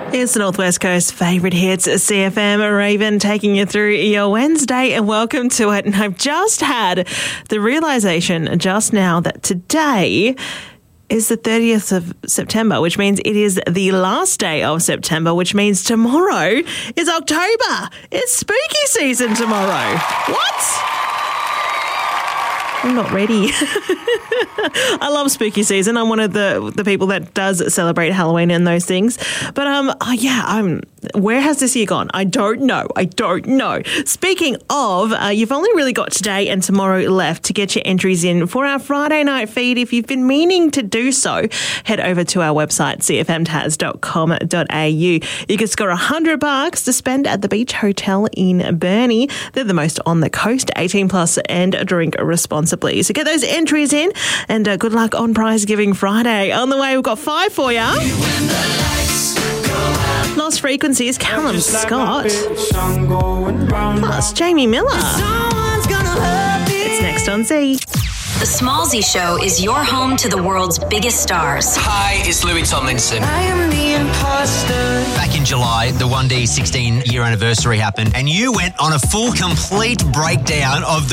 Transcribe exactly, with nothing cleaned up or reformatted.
It's the Northwest Coast favourite hits, C F M Raven, taking you through your Wednesday, and welcome to it. And I've just had the realisation just now that today is the thirtieth of September, which means it is the last day of September, which means tomorrow is October. It's spooky season tomorrow. What? I'm not ready. I love spooky season. I'm one of the the people that does celebrate Halloween and those things. But um, oh yeah, I'm. Where has this year gone? I don't know. I don't know. Speaking of, uh, you've only really got today and tomorrow left to get your entries in for our Friday night feed. If you've been meaning to do so, head over to our website, c f m tas dot com dot a u. You can score a hundred bucks to spend at the Beach Hotel in Burnie. They're the most on the coast, eighteen plus, and drink responsibly. So get those entries in, and uh, good luck on Prize Giving Friday. On the way, we've got five for you. Lost Frequencies, Callum Scott. Plus Jamie Miller. It's next on Z. The Smallzy Show is your home to the world's biggest stars. Hi, it's Louis Tomlinson. I am the imposter. Back in July, the one D sixteen-year anniversary happened, and you went on a full, complete breakdown of the